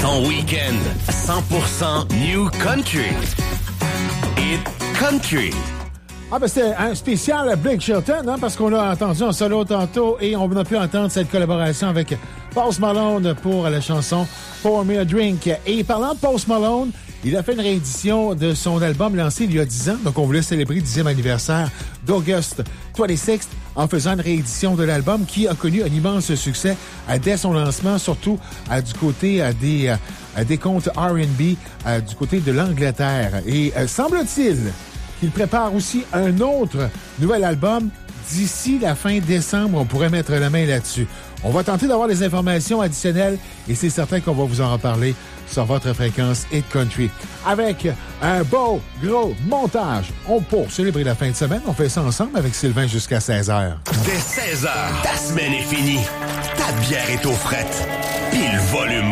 Ton week-end 100% New Country. Hit Country. Ah ben c'était un spécial Blake Shelton, hein, parce qu'on l'a entendu en solo tantôt et on a pu entendre cette collaboration avec Post Malone pour la chanson Pour Me a Drink. Et parlant de Post Malone, il a fait une réédition de son album lancé il y a 10 ans, donc on voulait célébrer le 10e anniversaire d'August 26th en faisant une réédition de l'album qui a connu un immense succès dès son lancement, surtout du côté des comptes R&B du côté de l'Angleterre. Et semble-t-il qu'il prépare aussi un autre nouvel album. D'ici la fin décembre, on pourrait mettre la main là-dessus. On va tenter d'avoir des informations additionnelles et c'est certain qu'on va vous en reparler sur votre fréquence Hit Country. Avec un beau, gros montage. Pour célébrer la fin de semaine, on fait ça ensemble avec Sylvain jusqu'à 16h. Dès 16h, ta semaine est finie. Ta bière est aux frettes. Puis le volume